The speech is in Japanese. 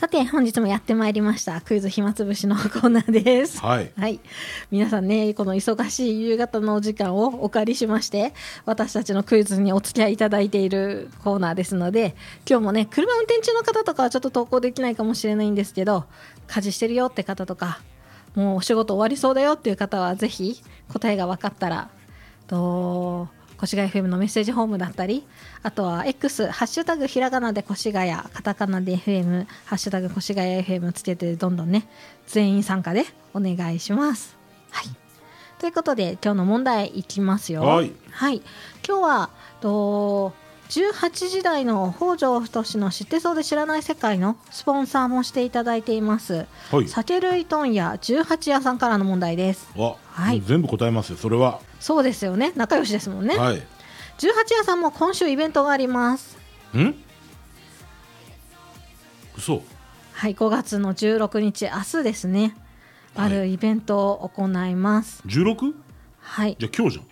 さて本日もやってまいりましたクイズ暇つぶしのコーナーです。 はい、 はい、皆さんねこの忙しい夕方のお時間をお借りしまして私たちのクイズにお付き合いいただいているコーナーですので、今日もね車運転中の方とかはちょっと投稿できないかもしれないんですけど、家事してるよって方とかもうお仕事終わりそうだよっていう方はぜひ答えが分かったら越谷 FM のメッセージホームだったり、あとは X ハッシュタグひらがなで越谷、カタカナで FM ハッシュタグ越谷 FM つけてどんどんね全員参加でお願いします。はい、ということで今日の問題いきますよ。 はい、 はい、今日は18時台の北条太の知ってそうで知らない世界のスポンサーもしていただいています、 はい、 酒類問屋18屋さんからの問題です。 はい、全部答えますよ。それはそうですよね、仲良しですもんね。 はい、 18屋さんも今週イベントがあります。 嘘。 はい、5月の16日明日ですね、あるイベントを行います。 16？ はい、 じゃあ今日じゃん。